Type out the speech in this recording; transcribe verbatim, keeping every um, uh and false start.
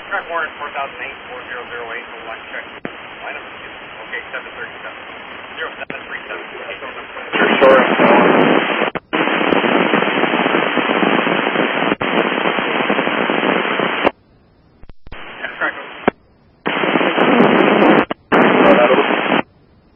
Track Warren, four thousand eight, four zero zero eight, one check. Line up. Okay, seven thirty-seven. zero seven three seven.